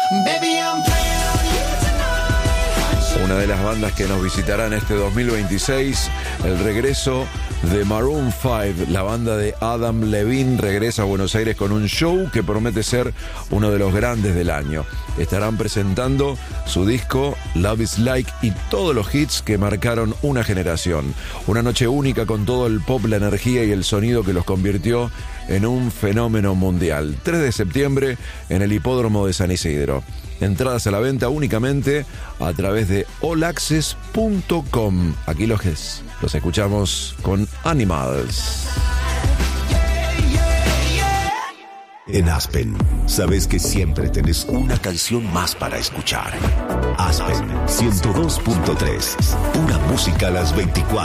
Una de las bandas que nos visitarán este 2026, el regreso de Maroon 5, la banda de Adam Levine regresa a Buenos Aires con un show que promete ser uno de los grandes del año. Estarán presentando su disco Love is Like y todos los hits que marcaron una generación. Una noche única con todo el pop, la energía y el sonido que los convirtió en un fenómeno mundial. 3 de septiembre en el Hipódromo de San Isidro. Entradas a la venta únicamente a través de allaccess.com. Aquí los escuchamos con Animals. En Aspen, sabes que siempre tenés una canción más para escuchar. Aspen 102.3, pura música a las 24.